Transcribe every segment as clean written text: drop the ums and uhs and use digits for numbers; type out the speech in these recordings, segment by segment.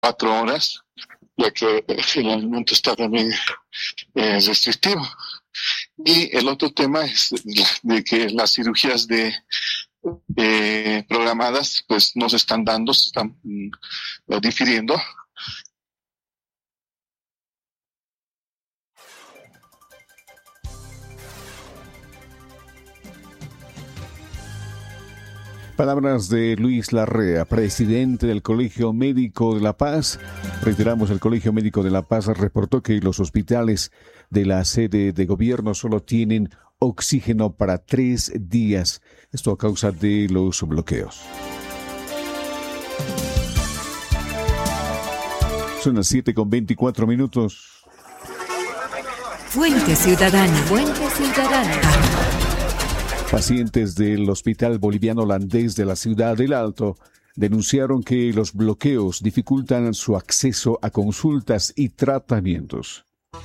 4 horas, ya que el alimento está también restrictivo. Y el otro tema es de que las cirugías programadas pues no se están dando, se están difiriendo. Palabras de Luis Larrea, presidente del Colegio Médico de La Paz. Reiteramos, el Colegio Médico de La Paz reportó que los hospitales de la sede de gobierno solo tienen oxígeno para 3 días. Esto a causa de los bloqueos. Son las 7:24. Fuente Ciudadana. Fuente Ciudadana. Pacientes del Hospital Boliviano Holandés de la Ciudad del Alto denunciaron que los bloqueos dificultan su acceso a consultas y tratamientos.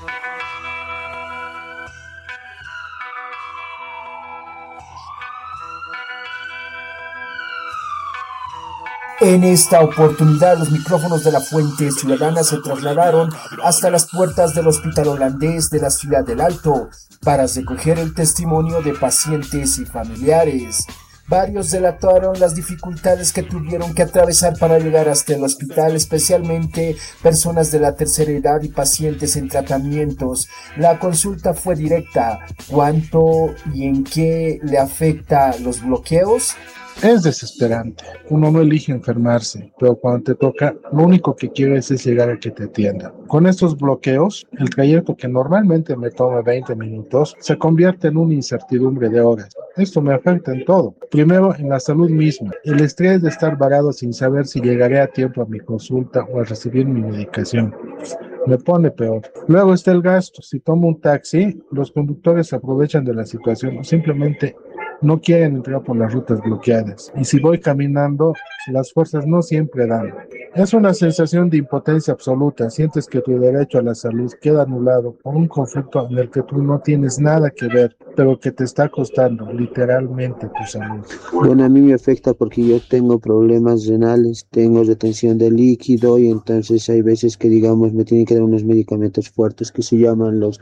En esta oportunidad, los micrófonos de la Fuente Ciudadana se trasladaron hasta las puertas del Hospital Holandés de la Ciudad del Alto para recoger el testimonio de pacientes y familiares. Varios relataron las dificultades que tuvieron que atravesar para llegar hasta el hospital, especialmente personas de la tercera edad y pacientes en tratamientos. La consulta fue directa. ¿Cuánto y en qué le afecta los bloqueos? Es desesperante. Uno no elige enfermarse, pero cuando te toca, lo único que quieres es llegar a que te atiendan. Con estos bloqueos, el trayecto que normalmente me toma 20 minutos se convierte en una incertidumbre de horas. Esto me afecta en todo. Primero, en la salud misma. El estrés de estar varado sin saber si llegaré a tiempo a mi consulta o a recibir mi medicación. Me pone peor. Luego está el gasto. Si tomo un taxi, los conductores se aprovechan de la situación o simplemente no quieren entrar por las rutas bloqueadas. Y si voy caminando, las fuerzas no siempre dan. Es una sensación de impotencia absoluta. Sientes que tu derecho a la salud queda anulado por un conflicto en el que tú no tienes nada que ver, pero que te está costando literalmente tu salud. Bueno, a mí me afecta porque yo tengo problemas renales, tengo retención de líquido y entonces hay veces que, digamos, me tienen que dar unos medicamentos fuertes que se llaman los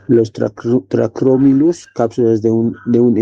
Tacromilus, cápsulas de un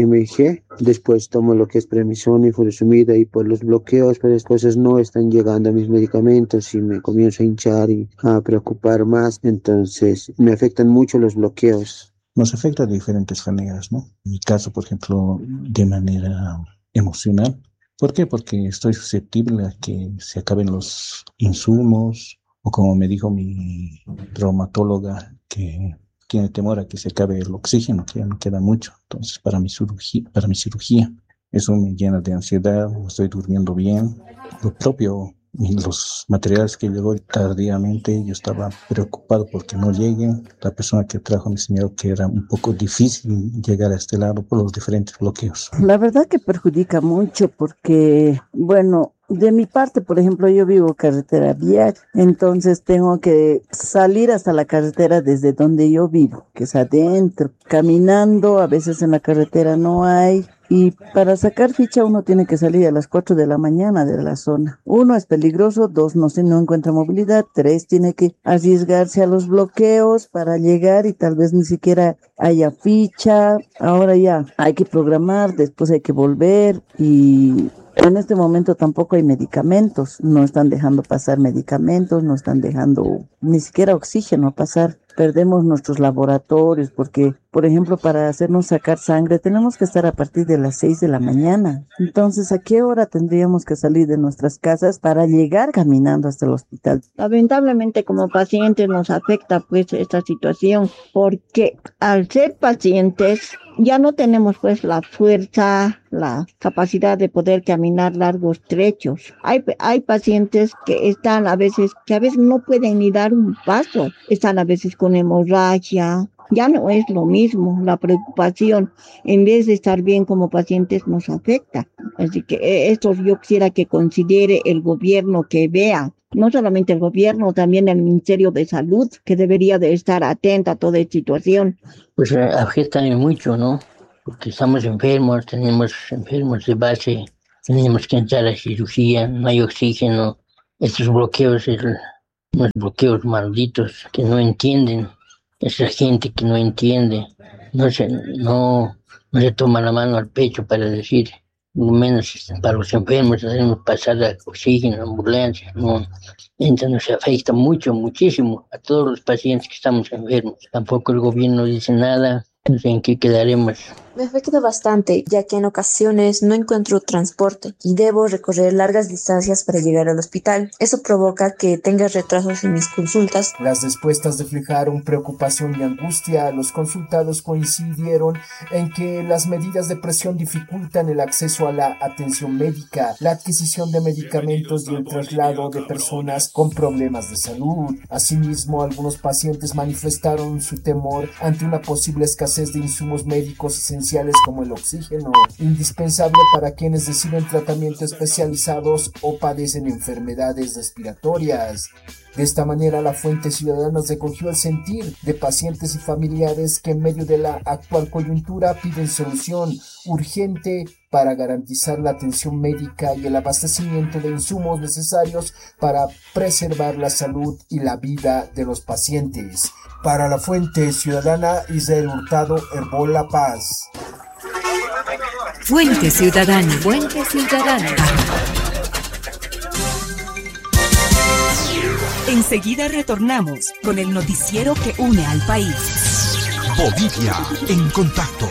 mg. Después tomo lo que es prednisona y furosemida y por los bloqueos, pues las cosas no están llegando a mis medicamentos y me comienzo a hinchar y a preocupar más. Entonces me afectan mucho los bloqueos. Nos afecta de diferentes maneras, ¿no? En mi caso, por ejemplo, de manera emocional. ¿Por qué? Porque estoy susceptible a que se acaben los insumos o como me dijo mi traumatóloga, que tiene temor a que se acabe el oxígeno, que ya no queda mucho. Entonces, para mi cirugía, eso me llena de ansiedad, no estoy durmiendo bien. Lo propio, los materiales que llegó tardíamente, yo estaba preocupado porque no lleguen. La persona que trajo me enseñó que era un poco difícil llegar a este lado por los diferentes bloqueos. La verdad que perjudica mucho porque, bueno, de mi parte, por ejemplo, yo vivo carretera vial, entonces tengo que salir hasta la carretera desde donde yo vivo, que es adentro, caminando, a veces en la carretera no hay. Y para sacar ficha uno tiene que salir a las 4 de la mañana de la zona. 1, es peligroso. 2, no encuentra movilidad. 3, tiene que arriesgarse a los bloqueos para llegar y tal vez ni siquiera haya ficha. Ahora ya hay que programar, después hay que volver y en este momento tampoco hay medicamentos. No están dejando pasar medicamentos, no están dejando ni siquiera oxígeno pasar. Perdemos nuestros laboratorios porque, por ejemplo, para hacernos sacar sangre tenemos que estar a partir de las 6 de la mañana. Entonces, ¿a qué hora tendríamos que salir de nuestras casas para llegar caminando hasta el hospital? Lamentablemente, como pacientes nos afecta pues esta situación porque al ser pacientes ya no tenemos pues la fuerza, la capacidad de poder caminar largos trechos. Hay pacientes que a veces no pueden ni dar un paso, están a veces con hemorragia. Ya no es lo mismo, la preocupación en vez de estar bien como pacientes nos afecta. Así que esto yo quisiera que considere el gobierno, que vea, no solamente el gobierno, también el Ministerio de Salud, que debería de estar atenta a toda esta situación. Pues afecta mucho, ¿no? Porque estamos enfermos, tenemos enfermos de base, tenemos que entrar a cirugía, no hay oxígeno, estos bloqueos Unos bloqueos malditos que no entienden. Esa gente que no entiende, no se toma la mano al pecho para decir, menos para los enfermos, debemos pasar a oxígeno, ambulancia, no. Entonces nos afecta muchísimo a todos los pacientes que estamos enfermos. Tampoco el gobierno dice nada, no sé en qué quedaremos. Me afecta bastante, ya que en ocasiones no encuentro transporte y debo recorrer largas distancias para llegar al hospital. Eso provoca que tenga retrasos en mis consultas. Las respuestas reflejaron preocupación y angustia. Los consultados coincidieron en que las medidas de presión dificultan el acceso a la atención médica, la adquisición de medicamentos y el traslado de personas con problemas de salud. Asimismo, algunos pacientes manifestaron su temor ante una posible escasez de insumos médicos esenciales como el oxígeno, indispensable para quienes reciben tratamiento especializados o padecen enfermedades respiratorias. De esta manera, la Fuente Ciudadana recogió el sentir de pacientes y familiares que en medio de la actual coyuntura piden solución urgente para garantizar la atención médica y el abastecimiento de insumos necesarios para preservar la salud y la vida de los pacientes. Para la Fuente Ciudadana, Israel Hurtado, Herbol La Paz. Fuente Ciudadana. Fuente Ciudadana. Enseguida retornamos con el noticiero que une al país. Bolivia en contacto.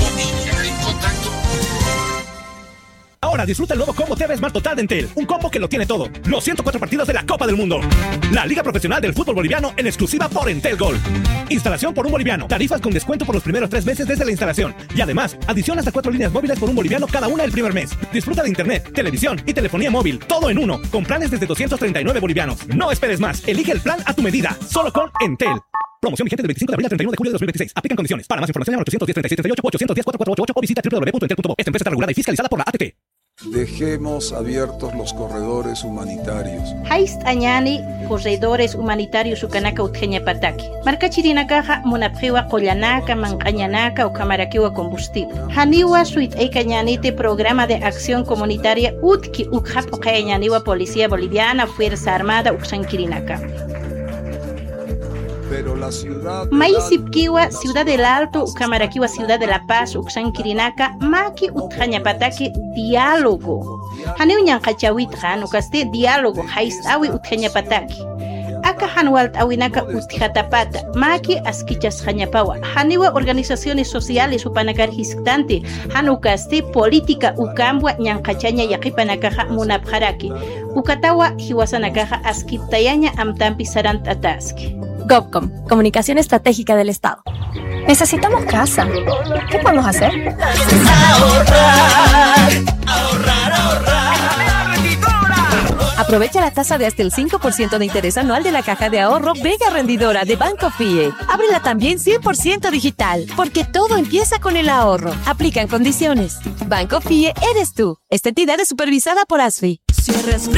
Ahora disfruta el nuevo combo TV Smart Total de Entel. Un combo que lo tiene todo. Los 104 partidos de la Copa del Mundo. La Liga Profesional del Fútbol Boliviano en exclusiva por Entel Gold. Instalación por un boliviano. Tarifas con descuento por los primeros 3 meses desde la instalación. Y además, adición hasta 4 líneas móviles por un boliviano cada una el primer mes. Disfruta de internet, televisión y telefonía móvil. Todo en uno. Con planes desde 239 bolivianos. No esperes más. Elige el plan a tu medida. Solo con Entel. Promoción vigente del 25 de abril al 31 de julio de 2026. Aplican condiciones. Para más información, llama al 810-3638, 810-4488 o visita www.entel.bo. Esta empresa está regulada y fiscalizada por la ATT. Dejemos abiertos los corredores humanitarios. Haist añani corredores humanitarios ukanaka utjeña pataki. Marca chirinakaja munapjewa kollanaka, mancañanaka o camaraquiwa combustible. Haniwa suit eikañanite programa de acción comunitaria utki ukhap okañaniwa Policía Boliviana, Fuerza Armada uksankirinaka. Pero la ciudad Maisipkiwa, Ciudad del Alto, Ucamaraquiwa, Ciudad de la Paz, Uxankirinaka, Maki Utjañapataki, diálogo. Haneu Ñankachawitja, Nucaste, diálogo, Haistawi Utjañapataki. Aka Hanwalt Awinaka Utjatapata, Maki Askichas Jañapawa, Haniwa organizaciones sociales Upanakar Hisktanti, Hanucaste, política Ucambua, Ñankachaña Yakipanakaja Munapjaraki, Ucatawa, Hiwasanakaja Askitayaña Amtampi Sarant Ataski. GovCom, Comunicación Estratégica del Estado. Necesitamos casa. ¿Qué podemos hacer? Aprovecha la tasa de hasta el 5% de interés anual de la caja de ahorro Vega Rendidora de Banco FIE. Ábrela también 100% digital, porque todo empieza con el ahorro. Aplican condiciones. Banco FIE eres tú. Esta entidad es supervisada por ASFI.